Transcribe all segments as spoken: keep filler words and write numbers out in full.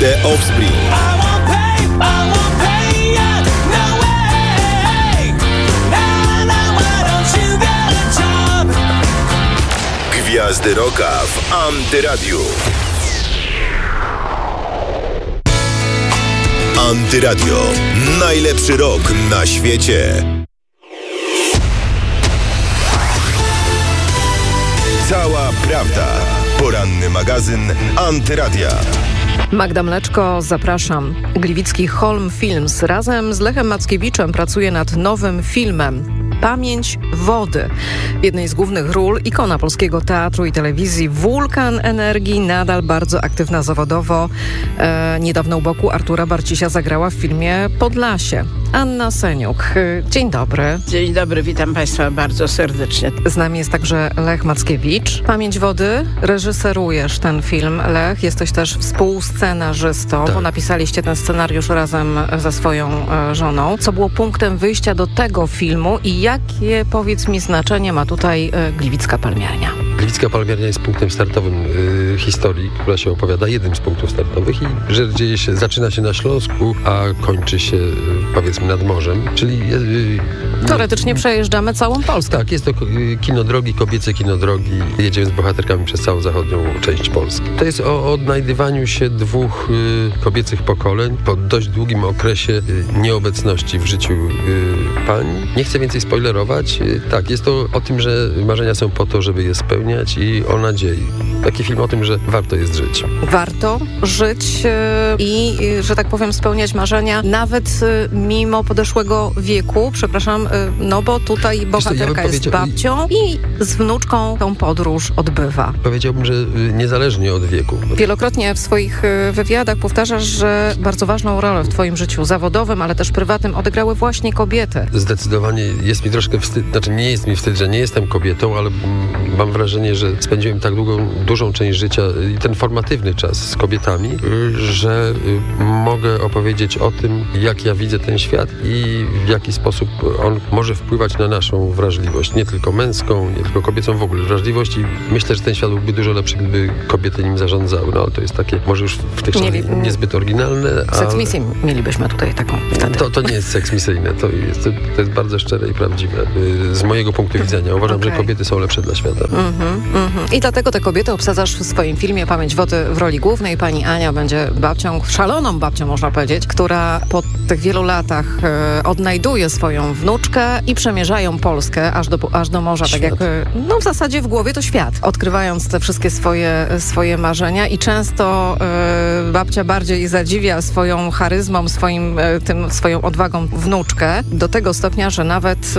The Offspring. Gwiazdy rocka w Antyradiu. Antyradio. Najlepszy rock na świecie. Cała prawda. Poranny magazyn Antyradia. Magda Mleczko, zapraszam. Gliwicki Holm Films razem z Lechem Mackiewiczem pracuje nad nowym filmem Pamięć wody. W jednej z głównych ról ikona polskiego teatru i telewizji, wulkan energii, nadal bardzo aktywna zawodowo. E, niedawno u boku Artura Barcisia zagrała w filmie Podlasie. Anna Seniuk. Dzień dobry. Dzień dobry, witam Państwa bardzo serdecznie. Z nami jest także Lech Mackiewicz. Pamięć wody. Reżyserujesz ten film, Lech. Jesteś też współscenarzystą, tak, bo napisaliście ten scenariusz razem ze swoją e, żoną. Co było punktem wyjścia do tego filmu i jakie, powiedz mi, znaczenie ma tutaj e, Gliwicka Palmiarnia? Gliwicka Palmiarnia jest punktem startowym y, historii, która się opowiada, jednym z punktów startowych i że dzieje się, zaczyna się na Śląsku, a kończy się, y, powiedzmy, nad morzem, czyli... Y, Teoretycznie no, przejeżdżamy całą Polskę. Tak, jest to kino drogi, kobiece kino drogi. Jedziemy z bohaterkami przez całą zachodnią część Polski. To jest o odnajdywaniu się dwóch y, kobiecych pokoleń po dość długim okresie y, nieobecności w życiu y, pań. Nie chcę więcej spoilerować. Y, tak, jest to o tym, że marzenia są po to, żeby je spełniać i o nadziei. Taki film o tym, że warto jest żyć. Warto żyć yy, i, yy, że tak powiem, spełniać marzenia, nawet yy, mimo podeszłego wieku. Przepraszam, yy, no bo tutaj bohaterka ja jest babcią i z wnuczką tą podróż odbywa. Powiedziałbym, że yy, niezależnie od wieku. Wielokrotnie w swoich yy, wywiadach powtarzasz, że bardzo ważną rolę w twoim życiu zawodowym, ale też prywatnym odegrały właśnie kobiety. Zdecydowanie jest mi troszkę wstyd, znaczy nie jest mi wstyd, że nie jestem kobietą, ale mm, mam wrażenie, że spędziłem tak długą, dużą część życia i ten formatywny czas z kobietami, że mogę opowiedzieć o tym, jak ja widzę ten świat i w jaki sposób on może wpływać na naszą wrażliwość. Nie tylko męską, nie tylko kobiecą, w ogóle wrażliwość i myślę, że ten świat byłby dużo lepszy, gdyby kobiety nim zarządzały. No ale to jest takie, może już w tych czasach niezbyt oryginalne. Seksmisję ale... mielibyśmy tutaj taką wtedy. To, to nie jest seksmisyjne, to jest, to jest bardzo szczere i prawdziwe. Z mojego punktu widzenia uważam, okay, że kobiety są lepsze dla świata. Mm-hmm, mm-hmm. I dlatego te kobiety obsadzasz w swoim filmie Pamięć wody w roli głównej. Pani Ania będzie babcią, szaloną babcią można powiedzieć, która po tych wielu latach e, odnajduje swoją wnuczkę i przemierzają Polskę aż do, aż do morza. Świat. Tak jak, no w zasadzie w głowie to świat. Odkrywając te wszystkie swoje, swoje marzenia i często e, babcia bardziej zadziwia swoją charyzmą, swoim, e, tym, swoją odwagą wnuczkę do tego stopnia, że nawet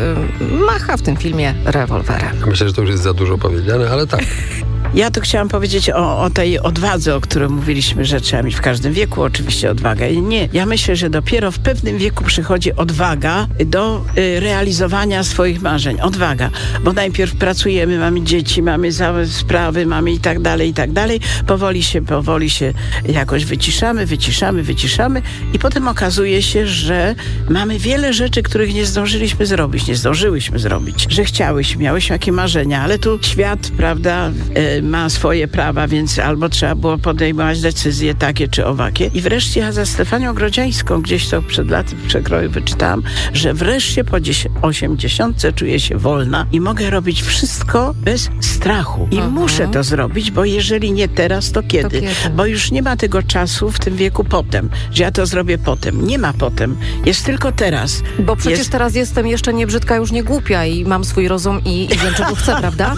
e, macha w tym filmie rewolwerem. Myślę, że to już jest za dużo powiedziane, ale tak. Ja tu chciałam powiedzieć o, o tej odwadze, o której mówiliśmy, że trzeba mieć w każdym wieku oczywiście odwagę. I nie, ja myślę, że dopiero w pewnym wieku przychodzi odwaga do y, realizowania swoich marzeń. Odwaga, bo najpierw pracujemy, mamy dzieci, mamy całe sprawy, mamy i tak dalej, i tak dalej. Powoli się, powoli się jakoś wyciszamy, wyciszamy, wyciszamy i potem okazuje się, że mamy wiele rzeczy, których nie zdążyliśmy zrobić, nie zdążyłyśmy zrobić, że chciałyśmy, miałyśmy jakie marzenia, ale tu świat, prawda, y, ma swoje prawa, więc albo trzeba było podejmować decyzje takie czy owakie. I wreszcie ja za Stefanią Grodziańską gdzieś to przed laty w przekroju wyczytałam, że wreszcie po osiemdziesiątce czuję się wolna i mogę robić wszystko bez strachu. I uh-huh. muszę to zrobić, bo jeżeli nie teraz, to kiedy? to kiedy? Bo już nie ma tego czasu w tym wieku potem, że ja to zrobię potem. Nie ma potem. Jest tylko teraz. Bo przecież jest... teraz jestem jeszcze nie brzydka, już nie głupia i mam swój rozum i, i wiem, czego chcę, prawda?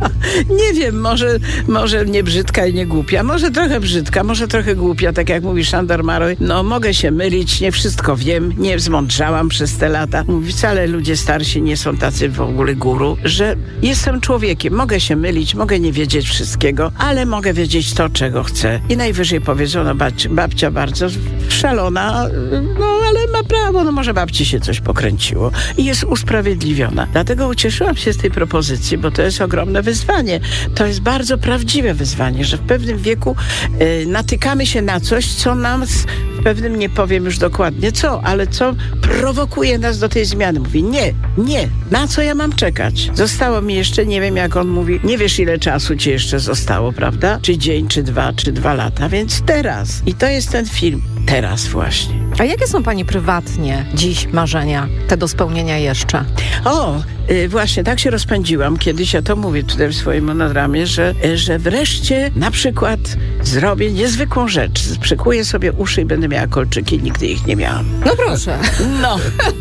Nie wiem, może może nie brzydka i nie głupia, może trochę brzydka, może trochę głupia, tak jak mówi Szandor Maroj. No mogę się mylić, nie wszystko wiem, nie zmądrzałam przez te lata. Mówi, wcale ludzie starsi nie są tacy w ogóle guru, że jestem człowiekiem, mogę się mylić, mogę nie wiedzieć wszystkiego, ale mogę wiedzieć to, czego chcę. I najwyżej powiedzą, no babcia, babcia bardzo szalona, no ale ma prawo, no może babci się coś pokręciło i jest usprawiedliwiona. Dlatego ucieszyłam się z tej propozycji, bo to jest ogromne wyzwanie. To jest bardzo prawdziwe wyzwanie, że w pewnym wieku y, natykamy się na coś, co nam z, w pewnym, nie powiem już dokładnie co, ale co prowokuje nas do tej zmiany. Mówi, nie, nie, na co ja mam czekać? Zostało mi jeszcze, nie wiem jak on mówi, nie wiesz ile czasu ci jeszcze zostało, prawda? Czy dzień, czy dwa, czy dwa lata, więc teraz. I to jest ten film. Teraz właśnie. A jakie są pani prywatnie dziś marzenia, te do spełnienia jeszcze? O, y, właśnie tak się rozpędziłam kiedyś, ja to mówię tutaj w swoim monodramie, że, y, że wreszcie na przykład zrobię niezwykłą rzecz. Przykuję sobie uszy i będę miała kolczyki, nigdy ich nie miałam. No proszę. No,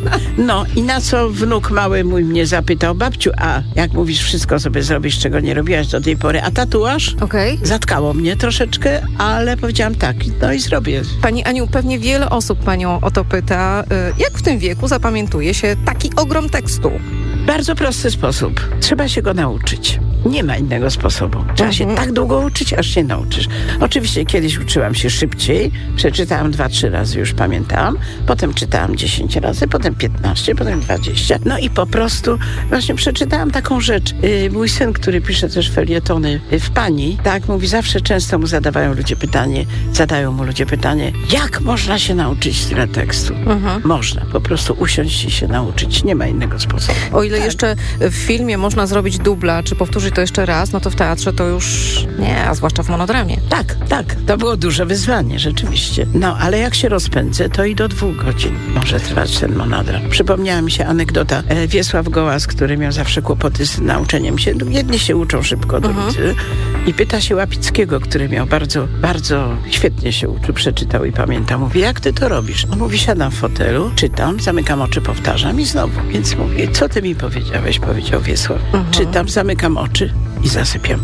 no i na co wnuk mały mój mnie zapytał, babciu, a jak mówisz, wszystko sobie zrobisz, czego nie robiłaś do tej pory, a tatuaż? Okej. Okay. Zatkało mnie troszeczkę, ale powiedziałam tak, no i zrobię. Pani Aniu, pewnie wiele osób panią o to pyta, jak w tym wieku zapamiętuje się taki ogrom tekstu? Bardzo prosty sposób. Trzeba się go nauczyć. Nie ma innego sposobu. Trzeba się tak długo uczyć, aż się nauczysz. Oczywiście kiedyś uczyłam się szybciej. Przeczytałam dwa, trzy razy, już pamiętałam. Potem czytałam dziesięć razy, potem piętnaście, potem dwadzieścia. No i po prostu właśnie przeczytałam taką rzecz. Yy, mój syn, który pisze też felietony yy, w Pani, tak mówi, zawsze często mu zadawają ludzie pytanie, zadają mu ludzie pytanie, jak można się nauczyć tyle tekstu? Mhm. Można. Po prostu usiąść i się nauczyć. Nie ma innego sposobu. O ile tak. jeszcze w filmie można zrobić dubla, czy powtórzyć to jeszcze raz, no to w teatrze to już nie, a zwłaszcza w monodramie. Tak, tak. To było duże wyzwanie, rzeczywiście. No, ale jak się rozpędzę, to i do dwóch godzin może trwać ten monodram. Przypomniała mi się anegdota. E, Wiesław Gołas, który miał zawsze kłopoty z nauczeniem się. Jedni się uczą szybko, drudzy. Mhm. I pyta się Łapickiego, który miał bardzo, bardzo świetnie się uczył, przeczytał i pamiętał. Mówi, jak ty to robisz? On mówi, siadam w fotelu, czytam, zamykam oczy, powtarzam i znowu. Więc mówię, co ty mi powiedziałeś? Powiedział Wiesław. Mhm. Czytam, zamykam oczy i zasypiam.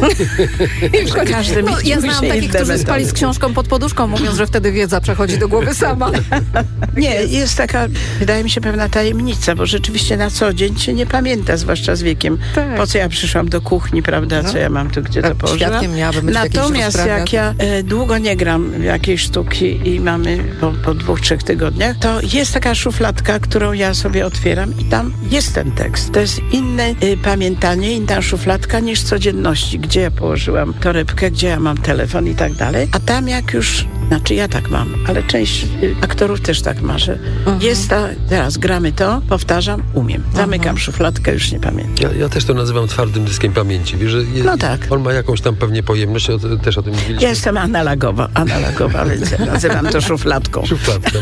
I każdy no, ja znam takich, którzy spali z książką pod poduszką, mówiąc, że wtedy wiedza przechodzi do głowy sama. Nie, jest taka, wydaje mi się, pewna tajemnica, bo rzeczywiście na co dzień się nie pamięta, zwłaszcza z wiekiem. Tak. Po co ja przyszłam do kuchni, prawda, no. Co ja mam tu, gdzie to położyłam. Natomiast jak ja e, długo nie gram w jakiejś sztuki i mamy po, po dwóch, trzech tygodniach, to jest taka szufladka, którą ja sobie otwieram i tam jest ten tekst. To jest inne e, pamiętanie, inna szufladka niż codzienności, gdzie ja położyłam torebkę, gdzie ja mam telefon i tak dalej. A tam jak już, znaczy ja tak mam, ale część y, aktorów też tak ma, że uh-huh. jest ta, teraz gramy to, powtarzam, umiem. Zamykam uh-huh. szufladkę, już nie pamiętam. Ja, ja też to nazywam twardym dyskiem pamięci. Wiesz, że je, no tak. On ma jakąś tam pewnie pojemność, o, też o tym mówiliśmy. Ja jestem analogowa, analogowa, więc nazywam to szufladką. Szufladką.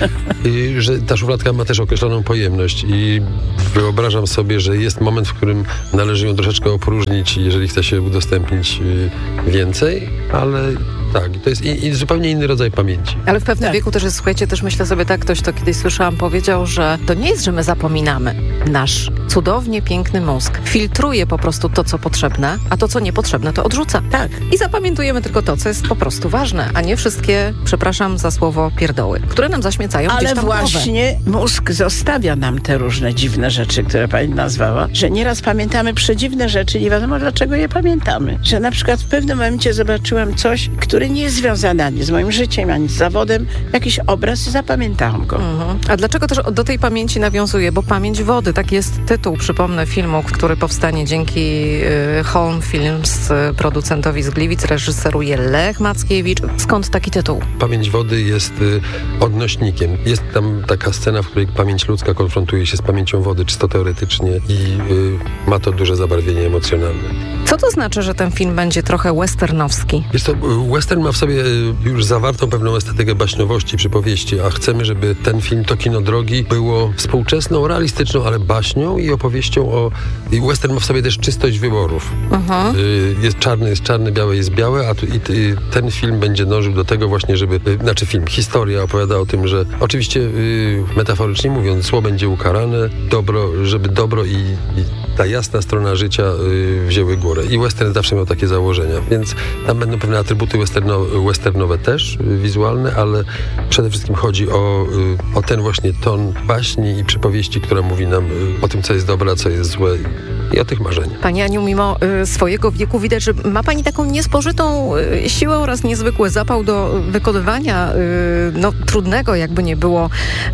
I, że ta szufladka ma też określoną pojemność i wyobrażam sobie, że jest moment, w którym należy ją troszeczkę opróżnić, jeżeli chce się udostępnić więcej, ale tak, to jest i, i zupełnie inny rodzaj pamięci. Ale w pewnym tak. wieku też jest, słuchajcie, też myślę sobie tak, ktoś to kiedyś słyszałam, powiedział, że to nie jest, że my zapominamy. Nasz cudownie piękny mózg filtruje po prostu to, co potrzebne, a to, co niepotrzebne, to odrzuca. Tak. I zapamiętujemy tylko to, co jest po prostu ważne, a nie wszystkie, przepraszam za słowo, pierdoły, które nam zaśmiecają Ale gdzieś tam właśnie głowę. Mózg zostawia nam te różne dziwne rzeczy, które pani nazwała, że nieraz pamiętamy przedziwne rzeczy, nie wiadomo dlaczego je pamiętamy. Że na przykład w pewnym momencie zobaczyłam coś, które nie jest związane ani z moim życiem, ani z zawodem, jakiś obraz i zapamiętałam go. Mhm. A dlaczego też do tej pamięci nawiązuje? Bo Pamięć wody, tak jest tytuł, przypomnę, filmu, który powstanie dzięki y, Home Films, y, producentowi z Gliwic, reżyseruje Lech Mackiewicz. Skąd taki tytuł? Pamięć wody jest y, odnośnikiem. Jest tam taka scena, w której pamięć ludzka konfrontuje się z pamięcią wody, czysto teoretycznie i y, ma to duże zabarwienie emocjonalne. Co to znaczy, że ten film będzie trochę westernowski? Jest to, western ma w sobie już zawartą pewną estetykę baśniowości, przypowieści, a chcemy, żeby ten film, to kino drogi, było współczesną, realistyczną, ale baśnią i opowieścią o... I western ma w sobie też czystość wyborów. Uh-huh. Jest czarny, jest czarny, białe jest białe, a tu, i, i ten film będzie dążył do tego właśnie, żeby... Znaczy film, historia opowiada o tym, że oczywiście y, metaforycznie mówiąc, zło będzie ukarane, dobro, żeby dobro i, i ta jasna strona życia y, wzięły górę. I western zawsze miał takie założenia, więc tam będą pewne atrybuty westerno, westernowe też, y, wizualne, ale przede wszystkim chodzi o, y, o ten właśnie ton baśni i przypowieści, która mówi nam y, o tym, co jest dobre, a co jest złe. i o tych marzeniach. Pani Aniu, mimo y, swojego wieku widać, że ma pani taką niespożytą y, siłę oraz niezwykły zapał do wykonywania y, no, trudnego, jakby nie było,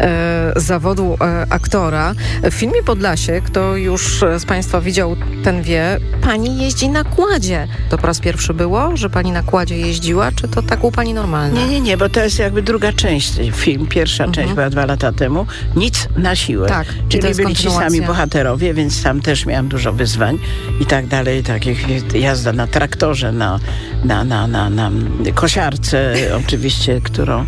y, zawodu y, aktora. W filmie Podlasie, kto już z państwa widział, ten wie, pani jeździ na kładzie. To po raz pierwszy było, że pani na kładzie jeździła, czy to tak u pani normalne? Nie, nie, nie, bo to jest jakby druga część film. Pierwsza mhm. część była dwa lata temu. Nic na siłę. Tak, czyli byli ci sami bohaterowie, więc tam też miałam dużo wyzwań i tak dalej, takich jazda na traktorze, na, na, na, na, na kosiarce oczywiście, którą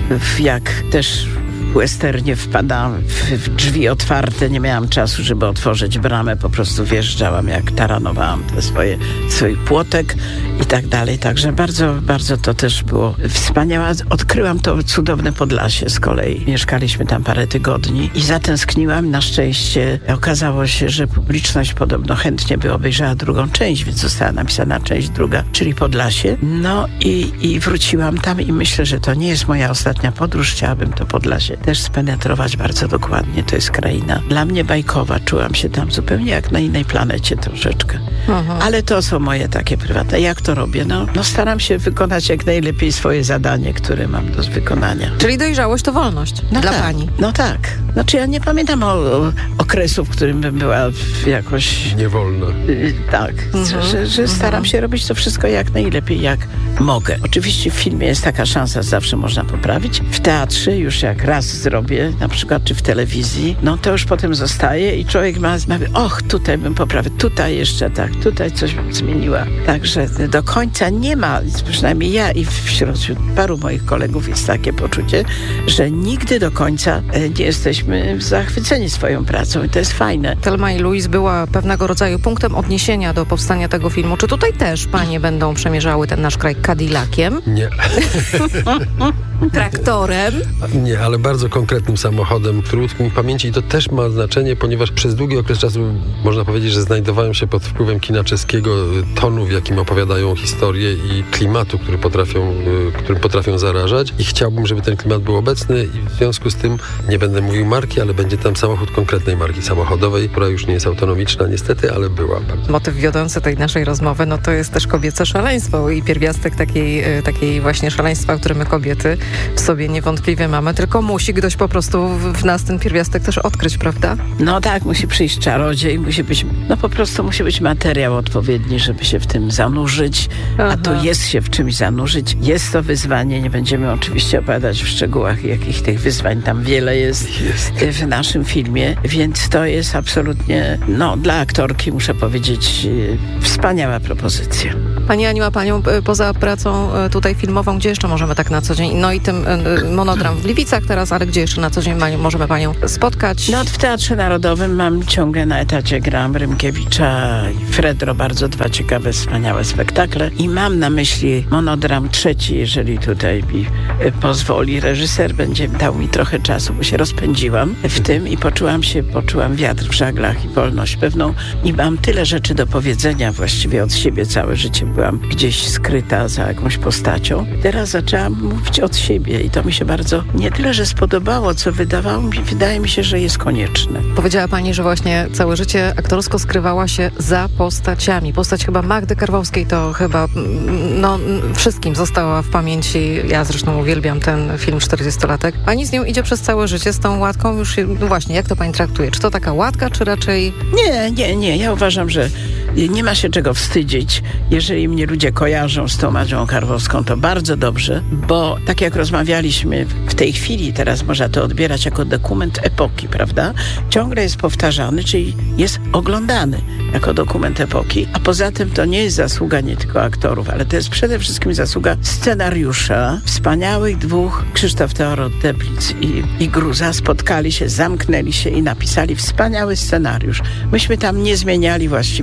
jak też w westernie wpadałam w, w drzwi otwarte, nie miałam czasu, żeby otworzyć bramę, po prostu wjeżdżałam, jak taranowałam te swoje, swój płotek i tak dalej, także bardzo, bardzo to też było wspaniałe. Odkryłam to cudowne Podlasie z kolei. Mieszkaliśmy tam parę tygodni i zatęskniłam. Na szczęście okazało się, że publiczność podobno chętnie by obejrzała drugą część, więc została napisana część druga, czyli Podlasie. No i, i wróciłam tam i myślę, że to nie jest moja ostatnia podróż. Chciałabym to Podlasie też spenetrować bardzo dokładnie. To jest kraina dla mnie bajkowa. Czułam się tam zupełnie jak na innej planecie troszeczkę. Aha. Ale to są moje takie prywatne. Jak to robię? No, no staram się wykonać jak najlepiej swoje zadanie, które mam do wykonania. Czyli dojrzałość to wolność no dla tak, pani. No tak. Znaczy ja nie pamiętam o, o okresu, w którym bym była jakoś... Niewolna. Y, tak. Mhm. Że, że, że staram mhm. się robić to wszystko jak najlepiej, jak mogę. Oczywiście w filmie jest taka szansa, zawsze można poprawić. W teatrze już jak raz zrobię, na przykład, czy w telewizji, no to już potem zostaje i człowiek ma, ma och, tutaj bym poprawił, tutaj jeszcze tak, tutaj coś bym zmieniła. Także do końca nie ma, przynajmniej ja i wśród paru moich kolegów jest takie poczucie, że nigdy do końca nie jesteśmy zachwyceni swoją pracą i to jest fajne. Thelma i Louise była pewnego rodzaju punktem odniesienia do powstania tego filmu. Czy tutaj też panie będą przemierzały ten nasz kraj Cadillaciem? Nie. Traktorem? Nie, ale bardzo konkretnym samochodem, który utknął w pamięci i to też ma znaczenie, ponieważ przez długi okres czasu można powiedzieć, że znajdowałem się pod wpływem kina czeskiego, tonu, w jakim opowiadają historię i klimatu, który potrafią, którym potrafią zarażać i chciałbym, żeby ten klimat był obecny i w związku z tym nie będę mówił marki, ale będzie tam samochód konkretnej marki samochodowej, która już nie jest autonomiczna niestety, ale była bardzo. Motyw wiodący tej naszej rozmowy, no to jest też kobiece szaleństwo i pierwiastek takiej, takiej właśnie szaleństwa, które my kobiety w sobie niewątpliwie mamy, tylko musi ktoś po prostu w nas ten pierwiastek też odkryć, prawda? No tak, musi przyjść czarodziej, musi być, no po prostu musi być materiał odpowiedni, żeby się w tym zanurzyć, Aha. a tu jest się w czymś zanurzyć. Jest to wyzwanie, nie będziemy oczywiście opowiadać w szczegółach, jakich tych wyzwań tam wiele jest, jest w naszym filmie, więc to jest absolutnie, no dla aktorki muszę powiedzieć, wspaniała propozycja. Pani Aniu, a panią poza pracą tutaj filmową, gdzie jeszcze możemy tak na co dzień, no i tym monodram w Gliwicach teraz, ale gdzie jeszcze na co dzień możemy panią spotkać? No w Teatrze Narodowym mam ciągle na etacie gram Rymkiewicza i Fredro, bardzo dwa ciekawe, wspaniałe spektakle i mam na myśli monodram trzeci, jeżeli tutaj mi pozwoli. Reżyser będzie dał mi trochę czasu, bo się rozpędziłam w tym i poczułam się, poczułam wiatr w żaglach i wolność pewną i mam tyle rzeczy do powiedzenia właściwie od siebie. Całe życie byłam gdzieś skryta za jakąś postacią. Teraz zaczęłam mówić od siebie i to mi się bardzo nie tyle, że spodobało, co wydawało mi, wydaje mi się, że jest konieczne. Powiedziała pani, że właśnie całe życie aktorsko skrywała się za postaciami. Postać chyba Magdy Karwowskiej to chyba no, wszystkim została w pamięci. Ja zresztą uwielbiam ten film czterdziestolatek. Pani z nią idzie przez całe życie, z tą łatką już, no właśnie, jak to pani traktuje? Czy to taka łatka, czy raczej... Nie, nie, nie. Ja uważam, że nie ma się czego wstydzić. Jeżeli mnie ludzie kojarzą z tą Magdą Karwowską, to bardzo dobrze, bo tak jak rozmawialiśmy w tej chwili, teraz można to odbierać jako dokument epoki, prawda? Ciągle jest powtarzany, czyli jest oglądany jako dokument epoki, a poza tym to nie jest zasługa nie tylko aktorów, ale to jest przede wszystkim zasługa scenariusza. Wspaniałych dwóch, Krzysztof Teodor-Teplitz i, i Gruza, spotkali się, zamknęli się i napisali wspaniały scenariusz. Myśmy tam nie zmieniali właściwie słowa.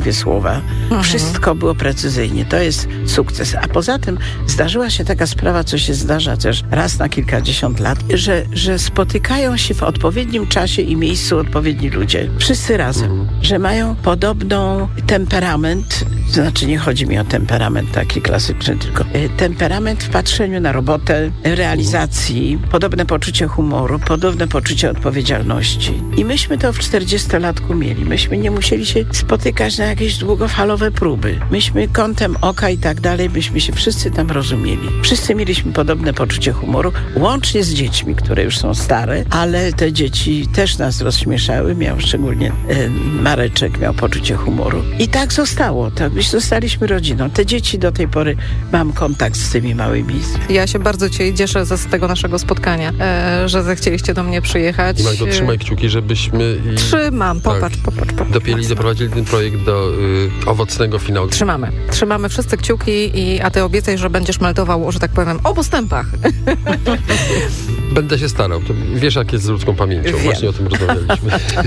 słowa. Mhm. Wszystko było precyzyjnie. To jest sukces. A poza tym zdarzyła się taka sprawa, co się zdarza też raz na kilkadziesiąt lat, że, że spotykają się w odpowiednim czasie i miejscu odpowiedni ludzie. Wszyscy razem. Mhm. Że mają podobną temperament, to znaczy nie chodzi mi o temperament taki klasyczny, tylko temperament w patrzeniu na robotę, realizacji, podobne poczucie humoru, podobne poczucie odpowiedzialności. I myśmy to w czterdziestolatku mieli. Myśmy nie musieli się spotykać na jakieś długofalowe próby. Myśmy kątem oka i tak dalej, myśmy się wszyscy tam rozumieli. Wszyscy mieliśmy podobne poczucie humoru, łącznie z dziećmi, które już są stare, ale te dzieci też nas rozśmieszały. Miał szczególnie e, Mareczek, miał poczucie humoru. I tak zostało. Tak zostaliśmy rodziną. Te dzieci do tej pory mam kontakt z tymi małymi. Ja się bardzo cię cieszę z tego naszego spotkania, e, że zechcieliście do mnie przyjechać. I Magdo, trzymaj kciuki, żebyśmy... I, Trzymam, popatrz, tak, popatrz, popatrz. Dopięli, doprowadzili ten projekt do y, owocnego finału. Trzymamy. Trzymamy wszyscy kciuki, i, a ty obiecaj, że będziesz meldował, że tak powiem, o postępach. Będę się starał. To wiesz, jak jest z ludzką pamięcią. Wiem. Właśnie o tym rozmawialiśmy.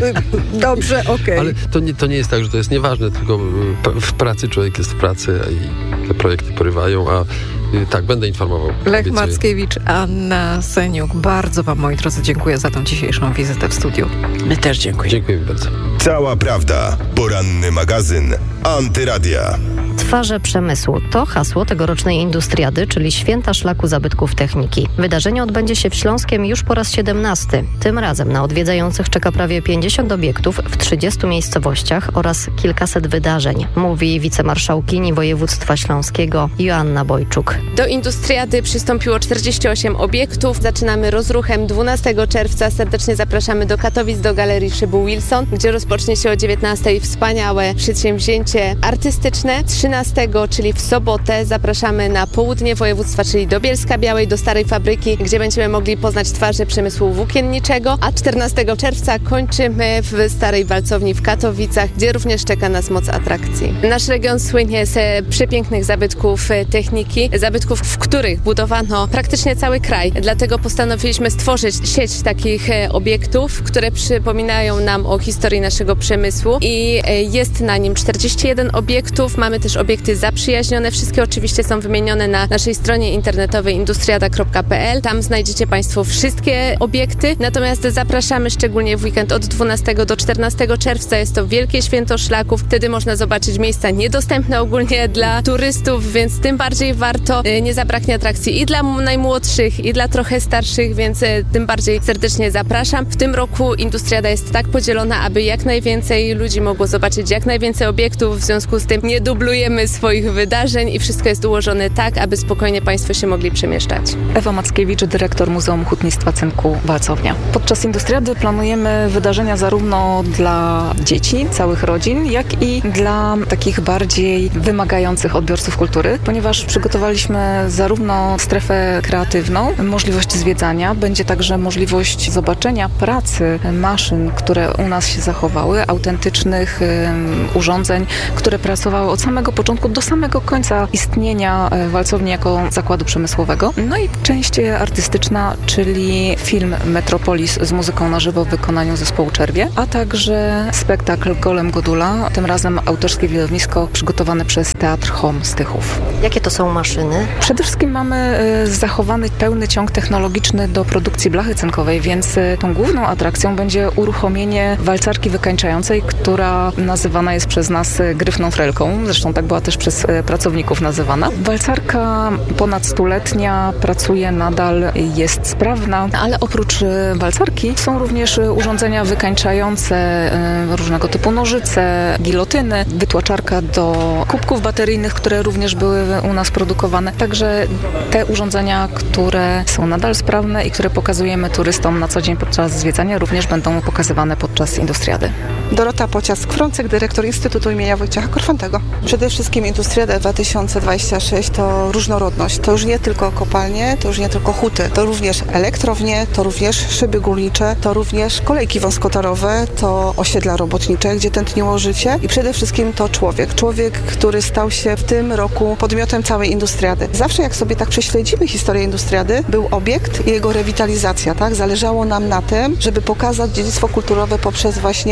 Dobrze, okej. Okay. Ale to nie, to nie jest tak, że to jest nieważne, tylko w pracy człowiek jest w pracy i te projekty porywają, a tak, będę informował. Lech obiecuję. Mackiewicz, Anna Seniuk. Bardzo wam, moi drodzy, dziękuję za tą dzisiejszą wizytę w studiu. My też dziękujemy. Dziękuję bardzo. Cała prawda. Poranny magazyn Antyradia. Twarze przemysłu to hasło tegorocznej Industriady, czyli Święta Szlaku Zabytków Techniki. Wydarzenie odbędzie się w Śląskiem już po raz siedemnasty. Tym razem na odwiedzających czeka prawie pięćdziesiąt obiektów w trzydziestu miejscowościach oraz kilkaset wydarzeń, mówi wicemarszałkini województwa śląskiego Joanna Bojczuk. Do Industriady przystąpiło czterdzieści osiem obiektów. Zaczynamy rozruchem dwunastego czerwca. Serdecznie zapraszamy do Katowic, do Galerii Szybu Wilson, gdzie rozpocznie się o dziewiętnastej wspaniałe przedsięwzięcie artystyczne. trzynastego, czyli w sobotę, zapraszamy na południe województwa, czyli do Bielska-Białej, do Starej Fabryki, gdzie będziemy mogli poznać twarze przemysłu włókienniczego, a czternastego czerwca kończymy w Starej Walcowni w Katowicach, gdzie również czeka nas moc atrakcji. Nasz region słynie z przepięknych zabytków techniki, zabytków, w których budowano praktycznie cały kraj. Dlatego postanowiliśmy stworzyć sieć takich obiektów, które przypominają nam o historii naszego przemysłu, i jest na nim czterdzieści jeden obiektów. Mamy też obiekty zaprzyjaźnione. Wszystkie oczywiście są wymienione na naszej stronie internetowej industriada kropka p l. Tam znajdziecie Państwo wszystkie obiekty. Natomiast zapraszamy szczególnie w weekend od dwunastego do czternastego czerwca. Jest to wielkie święto szlaków. Wtedy można zobaczyć miejsca niedostępne ogólnie dla turystów, więc tym bardziej warto. Nie zabraknie atrakcji i dla najmłodszych, i dla trochę starszych, więc tym bardziej serdecznie zapraszam. W tym roku Industriada jest tak podzielona, aby jak najwięcej ludzi mogło zobaczyć jak najwięcej obiektów. W związku z tym nie dublujemy swoich wydarzeń i wszystko jest ułożone tak, aby spokojnie Państwo się mogli przemieszczać. Ewa Mackiewicz, dyrektor Muzeum Hutnictwa Cynku Walcownia. Podczas Industriady planujemy wydarzenia zarówno dla dzieci, całych rodzin, jak i dla takich bardziej wymagających odbiorców kultury, ponieważ przygotowaliśmy zarówno strefę kreatywną, możliwość zwiedzania, będzie także możliwość zobaczenia pracy maszyn, które u nas się zachowały, autentycznych um, urządzeń, które pracowały od samego początku do samego końca istnienia Walcowni jako zakładu przemysłowego. No i część artystyczna, czyli film Metropolis z muzyką na żywo w wykonaniu zespołu Czerwie, a także spektakl Golem Godula, tym razem autorskie widownisko przygotowane przez Teatr Home z Tychów. Jakie to są maszyny? Przede wszystkim mamy zachowany pełny ciąg technologiczny do produkcji blachy cynkowej, więc tą główną atrakcją będzie uruchomienie walcarki wykańczającej, która nazywana jest przez nas gryfną frelką. Zresztą tak była też przez pracowników nazywana. Walcarka ponad stuletnia, pracuje nadal, jest sprawna, ale oprócz walcarki są również urządzenia wykańczające, różnego typu nożyce, gilotyny, wytłaczarka do kubków bateryjnych, które również były u nas produkowane. Także te urządzenia, które są nadal sprawne i które pokazujemy turystom na co dzień podczas zwiedzania, również będą pokazywane podczas Industriady. Dorota Pociask-Frącek, dyrektor Instytutu imienia Wojciecha Korfantego. Przede wszystkim Industriada dwa tysiące dwadzieścia sześć to różnorodność. To już nie tylko kopalnie, to już nie tylko huty, to również elektrownie, to również szyby górnicze, to również kolejki wąskotorowe, to osiedla robotnicze, gdzie tętniło życie i przede wszystkim to człowiek. Człowiek, który stał się w tym roku podmiotem całej Industriady. Zawsze jak sobie tak prześledzimy historię Industriady, był obiekt i jego rewitalizacja, tak? Zależało nam na tym, żeby pokazać dziedzictwo kulturowe poprzez właśnie obiekty.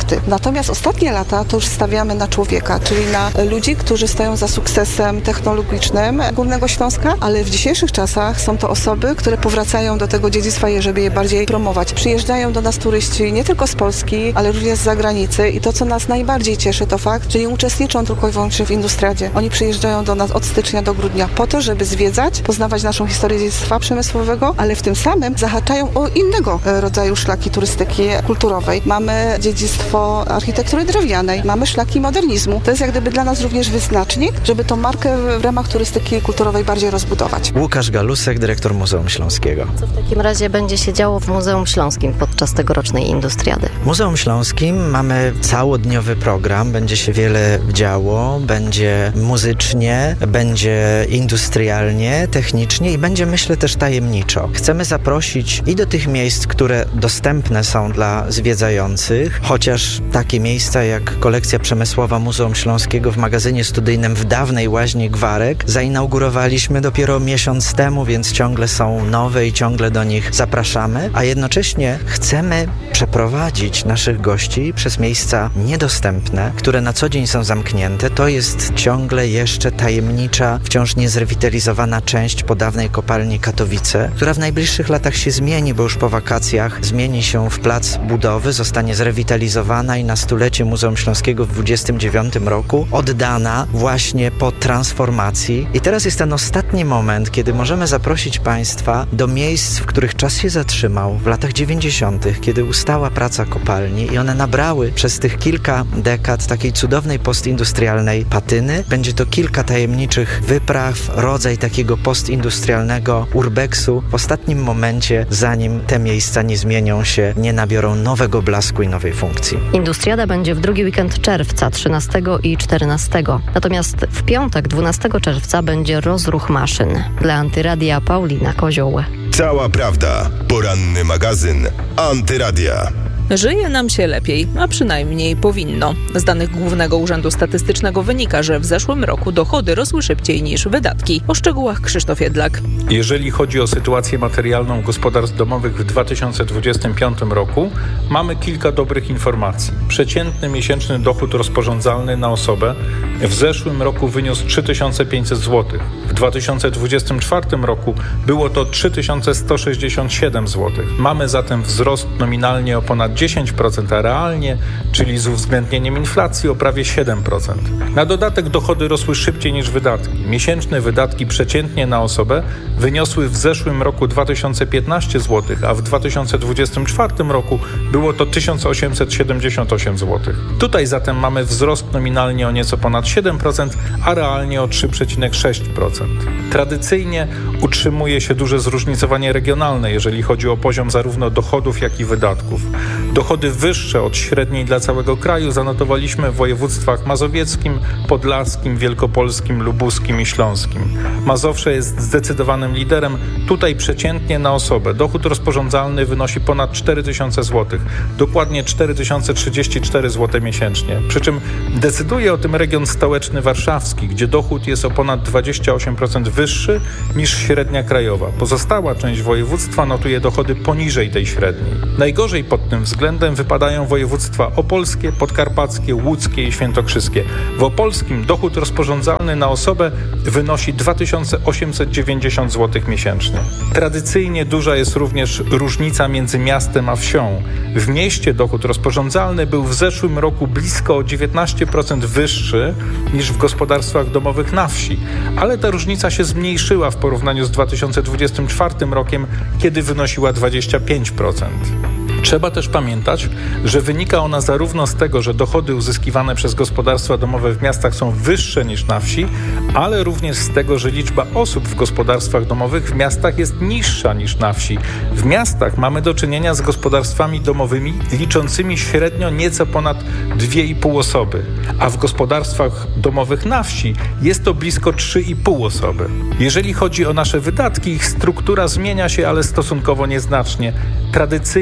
efekty. Natomiast ostatnie lata to już stawiamy na człowieka, czyli na ludzi, którzy stoją za sukcesem technologicznym Górnego Śląska, ale w dzisiejszych czasach są to osoby, które powracają do tego dziedzictwa, żeby je bardziej promować. Przyjeżdżają do nas turyści nie tylko z Polski, ale również z zagranicy i to, co nas najbardziej cieszy, to fakt, że nie uczestniczą tylko i wyłącznie w Industriadzie. Oni przyjeżdżają do nas od stycznia do grudnia po to, żeby zwiedzać, poznawać naszą historię dziedzictwa przemysłowego, ale w tym samym zahaczają o innego rodzaju szlaki turystyki kulturowej. Mamy dziedzictwo architektury drewnianej, mamy szlaki modernizmu. To jest jak gdyby dla nas również wyznacznik, żeby tą markę w ramach turystyki kulturowej bardziej rozbudować. Łukasz Galusek, dyrektor Muzeum Śląskiego. Co w takim razie będzie się działo w Muzeum Śląskim podczas tegorocznej Industriady? W Muzeum Śląskim mamy całodniowy program, będzie się wiele działo, będzie muzycznie, będzie industrialnie, technicznie i będzie, myślę, też tajemniczo. Chcemy zaprosić i do tych miejsc, które dostępne są dla zwiedzających, chociaż takie miejsca jak kolekcja przemysłowa Muzeum Śląskiego w magazynie studyjnym w dawnej Łaźni Gwarek zainaugurowaliśmy dopiero miesiąc temu, więc ciągle są nowe i ciągle do nich zapraszamy, a jednocześnie chcemy przeprowadzić naszych gości przez miejsca niedostępne, które na co dzień są zamknięte. To jest ciągle jeszcze tajemnicza, wciąż niezrewitalizowana część po dawnej kopalni Katowice, która w najbliższych latach się zmieni, bo już po wakacjach zmieni się w plac budowy, zostanie zrewitalizowana i na stulecie Muzeum Śląskiego w dwudziestym dziewiątym roku oddana właśnie po transformacji. I teraz jest ten ostatni moment, kiedy możemy zaprosić Państwa do miejsc, w których czas się zatrzymał w latach dziewięćdziesiątych, kiedy ustała praca kopalni i one nabrały przez tych kilka dekad takiej cudownej postindustrialnej patyny. Będzie to kilka tajemniczych wypraw, rodzaj takiego postindustrialnego urbexu w ostatnim momencie, zanim te miejsca nie zmienią się, nie nabiorą nowego blasku i nowej funkcji. Industriada będzie w drugi weekend czerwca, trzynastego i czternastego. Natomiast w piątek, dwunastego czerwca będzie rozruch maszyn. Dla Antyradia Paulina Kozioł. Cała prawda. Poranny magazyn Antyradia. Żyje nam się lepiej, a przynajmniej powinno. Z danych Głównego Urzędu Statystycznego wynika, że w zeszłym roku dochody rosły szybciej niż wydatki. O szczegółach Krzysztof Jedlak. Jeżeli chodzi o sytuację materialną gospodarstw domowych w dwa tysiące dwudziestym piątym roku, mamy kilka dobrych informacji. Przeciętny miesięczny dochód rozporządzalny na osobę w zeszłym roku wyniósł trzy tysiące pięćset złotych. W dwa tysiące dwudziestym czwartym roku było to trzy tysiące sto sześćdziesiąt siedem złotych. Mamy zatem wzrost nominalnie o ponad dziesięć procent, a realnie, czyli z uwzględnieniem inflacji, o prawie siedem procent. Na dodatek dochody rosły szybciej niż wydatki. Miesięczne wydatki przeciętnie na osobę wyniosły w zeszłym roku dwa tysiące piętnaście złotych, a w dwa tysiące dwudziestym czwartym roku było to tysiąc osiemset siedemdziesiąt osiem złotych. Tutaj zatem mamy wzrost nominalnie o nieco ponad siedem procent, a realnie o trzy przecinek sześć procent. Tradycyjnie utrzymuje się duże zróżnicowanie regionalne, jeżeli chodzi o poziom zarówno dochodów, jak i wydatków. Dochody wyższe od średniej dla całego kraju zanotowaliśmy w województwach mazowieckim, podlaskim, wielkopolskim, lubuskim i śląskim. Mazowsze jest zdecydowanym liderem. Tutaj przeciętnie na osobę dochód rozporządzalny wynosi ponad cztery tysiące złotych, dokładnie cztery tysiące trzydzieści cztery złote miesięcznie. Przy czym decyduje o tym region stołeczny warszawski, gdzie dochód jest o ponad dwadzieścia osiem procent wyższy niż średnia krajowa. Pozostała część województwa notuje dochody poniżej tej średniej. Najgorzej pod tym względem wypadają województwa opolskie, podkarpackie, łódzkie i świętokrzyskie. W opolskim dochód rozporządzalny na osobę wynosi dwa tysiące osiemset dziewięćdziesiąt złotych miesięcznie. Tradycyjnie duża jest również różnica między miastem a wsią. W mieście dochód rozporządzalny był w zeszłym roku blisko o dziewiętnaście procent wyższy niż w gospodarstwach domowych na wsi, ale ta różnica się zmniejszyła w porównaniu z dwa tysiące dwudziestym czwartym rokiem, kiedy wynosiła dwadzieścia pięć procent. Trzeba też pamiętać, że wynika ona zarówno z tego, że dochody uzyskiwane przez gospodarstwa domowe w miastach są wyższe niż na wsi, ale również z tego, że liczba osób w gospodarstwach domowych w miastach jest niższa niż na wsi. W miastach mamy do czynienia z gospodarstwami domowymi liczącymi średnio nieco ponad dwie i pół osoby, a w gospodarstwach domowych na wsi jest to blisko trzy i pół osoby. Jeżeli chodzi o nasze wydatki, ich struktura zmienia się, ale stosunkowo nieznacznie. Tradycyjnie zdecydowanie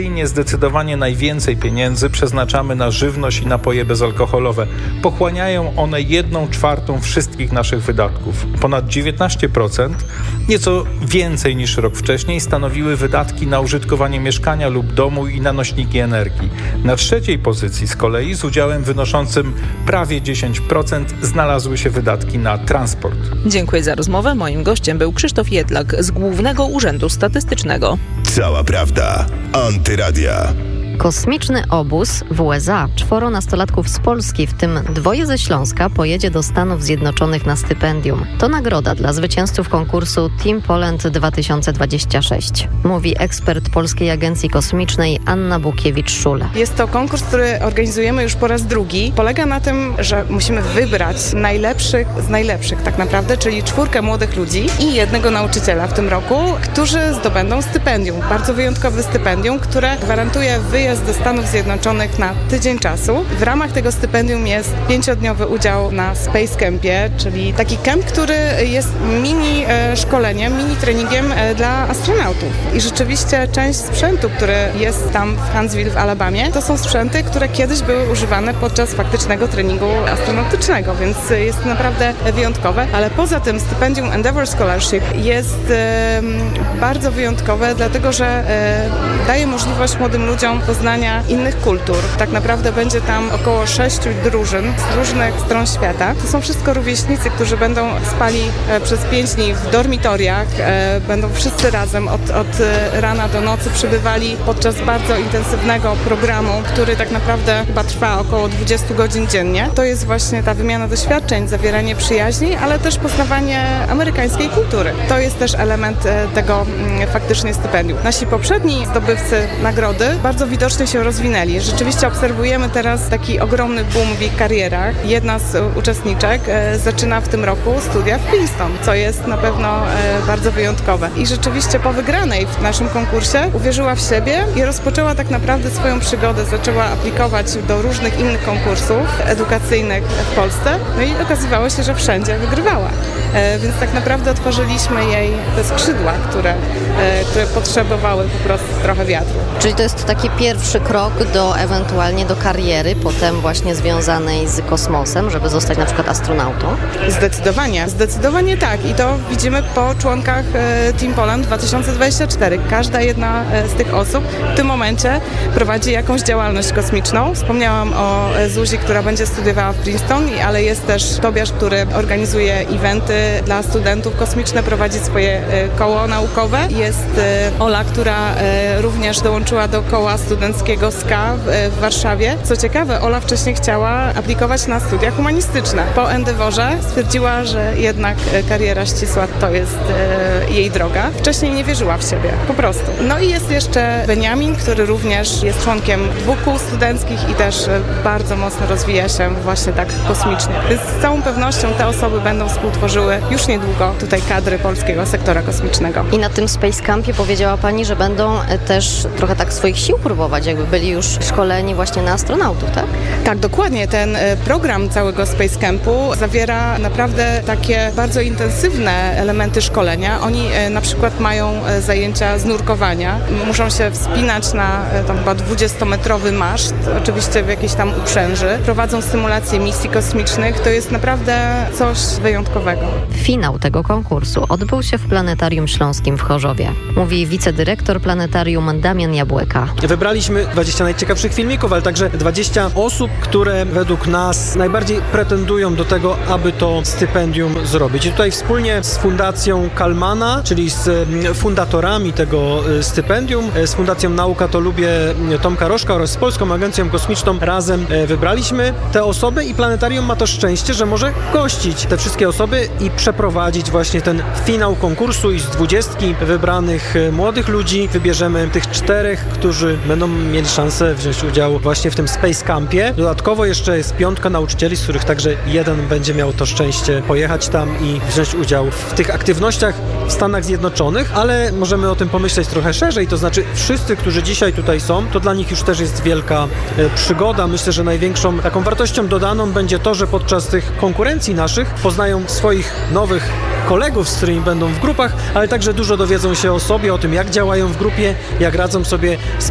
zdecydowanie najwięcej pieniędzy przeznaczamy na żywność i napoje bezalkoholowe. Pochłaniają one jedną czwartą wszystkich naszych wydatków. Ponad dziewiętnaście procent, nieco więcej niż rok wcześniej, stanowiły wydatki na użytkowanie mieszkania lub domu i na nośniki energii. Na trzeciej pozycji z kolei, z udziałem wynoszącym prawie dziesięć procent, znalazły się wydatki na transport. Dziękuję za rozmowę. Moim gościem był Krzysztof Jedlak z Głównego Urzędu Statystycznego. Cała prawda. Antyradia. Kosmiczny obóz w U S A. Czworo nastolatków z Polski, w tym dwoje ze Śląska, pojedzie do Stanów Zjednoczonych na stypendium. To nagroda dla zwycięzców konkursu Team Poland dwa tysiące dwadzieścia sześć. Mówi ekspert Polskiej Agencji Kosmicznej Anna Bukiewicz-Szul. Jest to konkurs, który organizujemy już po raz drugi. Polega na tym, że musimy wybrać najlepszych z najlepszych tak naprawdę, czyli czwórkę młodych ludzi i jednego nauczyciela w tym roku, którzy zdobędą stypendium. Bardzo wyjątkowe stypendium, które gwarantuje wyjazd do Stanów Zjednoczonych na tydzień czasu. W ramach tego stypendium jest pięciodniowy udział na Space Campie, czyli taki camp, który jest mini e, szkoleniem, mini treningiem e, dla astronautów. I rzeczywiście część sprzętu, który jest tam w Huntsville w Alabamie, to są sprzęty, które kiedyś były używane podczas faktycznego treningu astronautycznego, więc jest naprawdę wyjątkowe. Ale poza tym stypendium Endeavour Scholarship jest e, bardzo wyjątkowe, dlatego że e, daje możliwość młodym ludziom poznania innych kultur. Tak naprawdę będzie tam około sześciu drużyn z różnych stron świata. To są wszystko rówieśnicy, którzy będą spali e, przez pięć dni w dormitoriach. E, będą wszyscy razem od, od rana do nocy przybywali podczas bardzo intensywnego programu, który tak naprawdę chyba trwa około dwadzieścia godzin dziennie. To jest właśnie ta wymiana doświadczeń, zawieranie przyjaźni, ale też poznawanie amerykańskiej kultury. To jest też element e, tego m, faktycznie stypendium. Nasi poprzedni zdobywcy nagrody bardzo widocznie się rozwinęli. Rzeczywiście obserwujemy teraz taki ogromny boom w ich karierach. Jedna z uczestniczek e, zaczyna w tym roku studia w Princeton, co jest na pewno e, bardzo wyjątkowe. I rzeczywiście po wygranej w naszym konkursie uwierzyła w siebie i rozpoczęła tak naprawdę swoją przygodę. Zaczęła aplikować do różnych innych konkursów edukacyjnych w Polsce. No i okazywało się, że wszędzie wygrywała. E, więc tak naprawdę otworzyliśmy jej te skrzydła, które, e, które potrzebowały po prostu trochę wiatru. Czyli to jest taki pierwszy krok do ewentualnie do kariery, potem właśnie związanej z kosmosem, żeby zostać na przykład astronautą? Zdecydowanie, zdecydowanie tak. I to widzimy po członkach e, Team Poland dwa tysiące dwadzieścia cztery. Każda jedna e, z tych osób w tym momencie prowadzi jakąś działalność kosmiczną. Wspomniałam o e, Zuzi, która będzie studiowała w Princeton, ale jest też Tobiasz, który organizuje eventy dla studentów kosmiczne, prowadzi swoje e, koło naukowe. Jest e, Ola, która e, również dołączyła do koła studenckiego S K A w, w Warszawie. Co ciekawe, Ola wcześniej chciała aplikować na studia humanistyczne. Po Endeavorze stwierdziła, że jednak kariera ścisła to jest e, jej droga. Wcześniej nie wierzyła w siebie, po prostu. No i jest jeszcze Beniamin, który również jest członkiem dwóch kół studenckich i też e, bardzo mocno rozwija się właśnie tak kosmicznie. Więc z całą pewnością te osoby będą współtworzyły już niedługo tutaj kadry polskiego sektora kosmicznego. I na tym Space Campie powiedziała Pani, że będą też trochę tak swoich sił próbować, jakby byli już szkoleni właśnie na astronautów, tak? Tak, dokładnie. Ten program całego Space Campu zawiera naprawdę takie bardzo intensywne elementy szkolenia. Oni na przykład mają zajęcia z nurkowania. Muszą się wspinać na tam chyba dwudziestometrowy maszt, oczywiście w jakiejś tam uprzęży. Prowadzą symulacje misji kosmicznych. To jest naprawdę coś wyjątkowego. Finał tego konkursu odbył się w Planetarium Śląskim w Chorzowie. Mówi wicedyrektor planetarium Damian Jabłeka. Wybraliśmy dwadzieścia najciekawszych filmików, ale także dwadzieścia osób, które według nas najbardziej pretendują do tego, aby to stypendium zrobić. I tutaj wspólnie z Fundacją Kalmana, czyli z fundatorami tego stypendium, z Fundacją Nauka to Lubię Tomka Rożka oraz z Polską Agencją Kosmiczną razem wybraliśmy te osoby i planetarium ma to szczęście, że może gościć te wszystkie osoby i przeprowadzić właśnie ten finał konkursu i z dwudziestki wybranych młodych ludzi wybierzemy tych czterech, którzy będą mieli szansę wziąć udział właśnie w tym Space Campie. Dodatkowo jeszcze jest piątka nauczycieli, z których także jeden będzie miał to szczęście pojechać tam i wziąć udział w tych aktywnościach w Stanach Zjednoczonych, ale możemy o tym pomyśleć trochę szerzej, to znaczy wszyscy, którzy dzisiaj tutaj są, to dla nich już też jest wielka e, przygoda. Myślę, że największą taką wartością dodaną będzie to, że podczas tych konkurencji naszych poznają swoich nowych kolegów, z którymi będą w grupach, ale także dużo dowiedzą się o sobie, o tym, jak działają w grupie, jak radzą sobie z problemami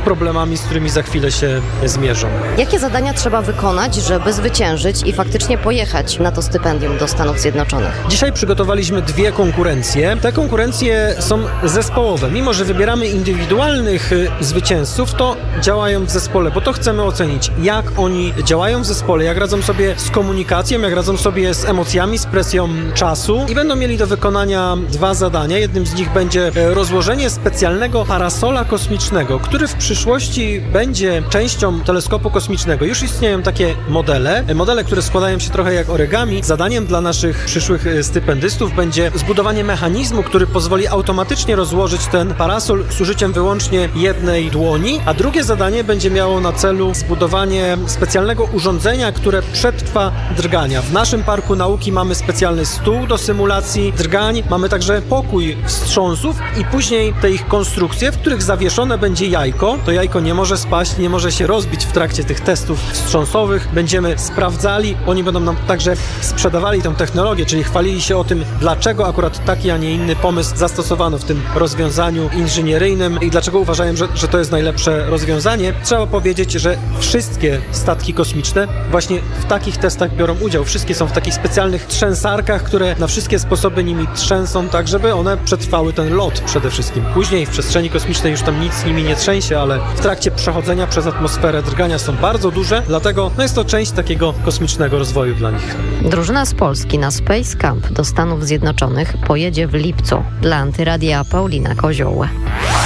wyzwaniami, z którymi za chwilę się zmierzą. Jakie zadania trzeba wykonać, żeby zwyciężyć i faktycznie pojechać na to stypendium do Stanów Zjednoczonych? Dzisiaj przygotowaliśmy dwie konkurencje. Te konkurencje są zespołowe. Mimo że wybieramy indywidualnych zwycięzców, to działają w zespole, bo to chcemy ocenić, jak oni działają w zespole, jak radzą sobie z komunikacją, jak radzą sobie z emocjami, z presją czasu i będą mieli do wykonania dwa zadania. Jednym z nich będzie rozłożenie specjalnego parasola kosmicznego, który w przyszłości będzie częścią teleskopu kosmicznego. Już istnieją takie modele, modele, które składają się trochę jak origami. Zadaniem dla naszych przyszłych stypendystów będzie zbudowanie mechanizmu, który pozwoli automatycznie rozłożyć ten parasol z użyciem wyłącznie jednej dłoni, a drugie zadanie będzie miało na celu zbudowanie specjalnego urządzenia, które przetrwa drgania. W naszym Parku Nauki mamy specjalny stół do symulacji drgań, mamy także pokój wstrząsów i później te ich konstrukcje, w których zawieszone będzie jajko. To jajko nie może spaść, nie może się rozbić w trakcie tych testów wstrząsowych. Będziemy sprawdzali, oni będą nam także sprzedawali tę technologię, czyli chwalili się o tym, dlaczego akurat taki, a nie inny pomysł zastosowano w tym rozwiązaniu inżynieryjnym i dlaczego uważają, że, że to jest najlepsze rozwiązanie. Trzeba powiedzieć, że wszystkie statki kosmiczne właśnie w takich testach biorą udział. Wszystkie są w takich specjalnych trzęsarkach, które na wszystkie sposoby nimi trzęsą, tak żeby one przetrwały ten lot przede wszystkim. Później w przestrzeni kosmicznej już tam nic z nimi nie trzęsie, ale w trakcie przechodzenia przez atmosferę drgania są bardzo duże, dlatego no jest to część takiego kosmicznego rozwoju dla nich. Drużyna z Polski na Space Camp do Stanów Zjednoczonych pojedzie w lipcu. Dla Antyradia Paulina Kozioł.